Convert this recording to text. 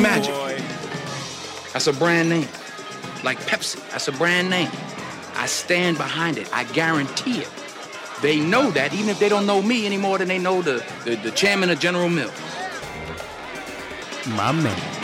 Magic. That's a brand name. Like Pepsi, that's a brand name. I stand behind it. I guarantee it. They know that, even if they don't know me any more than they know the chairman of General Mills. My man.